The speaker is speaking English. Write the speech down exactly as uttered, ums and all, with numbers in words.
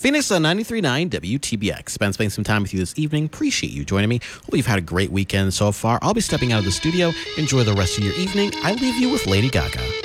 Phoenix on ninety-three point nine W T B X. Been spending some time with you this evening. Appreciate you joining me. Hope you've had a great weekend so far. I'll be stepping out of the studio. Enjoy the rest of your evening. I leave you with Lady Gaga.